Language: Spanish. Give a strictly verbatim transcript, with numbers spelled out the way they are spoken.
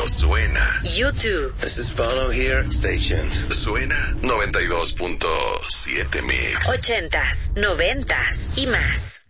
pero suena. YouTube. This is Bono here. Stay tuned. Suena noventa y dos punto siete Mix. Ochentas, noventas y más.